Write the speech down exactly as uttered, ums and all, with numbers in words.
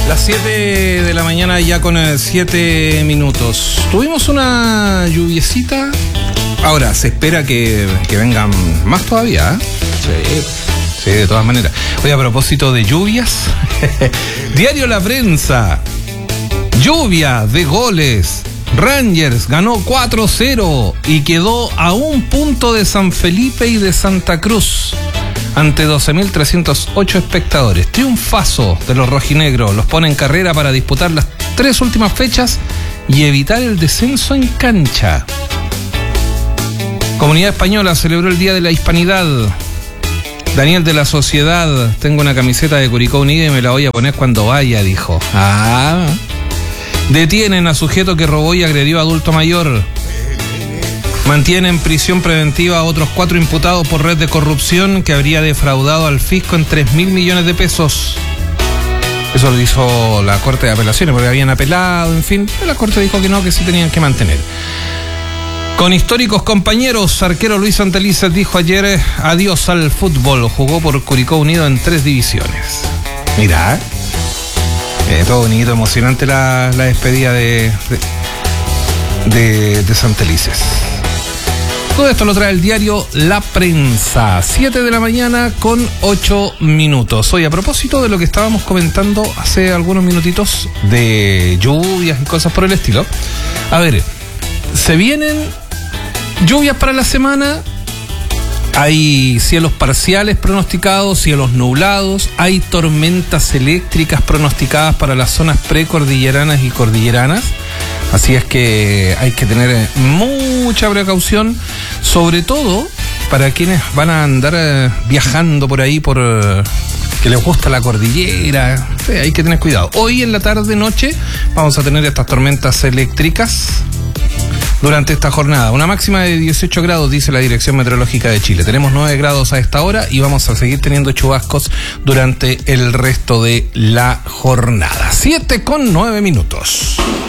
Las siete de la mañana ya con siete minutos. Tuvimos una lluviecita. Ahora, se espera que, que vengan más todavía, ¿eh? Sí, sí, de todas maneras. Oye, a propósito de lluvias, Diario La Prensa. Lluvia de goles. Rangers ganó cuatro cero y quedó a un punto de San Felipe y de Santa Cruz ante doce mil trescientos ocho espectadores. Triunfazo de los rojinegros. Los pone en carrera para disputar las tres últimas fechas y evitar el descenso en cancha. Comunidad Española celebró el Día de la Hispanidad. Daniel de la Sociedad, tengo una camiseta de Curicó Unido y me la voy a poner cuando vaya, dijo. Ah. Detienen a sujeto que robó y agredió a adulto mayor. Mantiene en prisión preventiva a otros cuatro imputados por red de corrupción que habría defraudado al fisco en tres mil millones de pesos. Eso lo hizo la Corte de Apelaciones porque habían apelado, en fin. La Corte dijo que no, que sí tenían que mantener. Con históricos compañeros, arquero Luis Santelices dijo ayer adiós al fútbol. Jugó por Curicó Unido en tres divisiones. Mira, eh, todo bonito, emocionante la, la despedida de, de, de, de Santelices. Todo esto lo trae el diario La Prensa. siete de la mañana con ocho minutos. Hoy, a propósito de lo que estábamos comentando hace algunos minutitos de lluvias y cosas por el estilo. A ver, se vienen lluvias para la semana. Hay cielos parciales pronosticados, cielos nublados. Hay tormentas eléctricas pronosticadas para las zonas precordilleranas y cordilleranas. Así es que hay que tener mucha precaución, sobre todo para quienes van a andar eh, viajando por ahí, por eh, que les gusta la cordillera. Sí, hay que tener cuidado. Hoy en la tarde, noche, vamos a tener estas tormentas eléctricas durante esta jornada. Una máxima de dieciocho grados, dice la Dirección Meteorológica de Chile. Tenemos nueve grados a esta hora y vamos a seguir teniendo chubascos durante el resto de la jornada. siete con nueve minutos.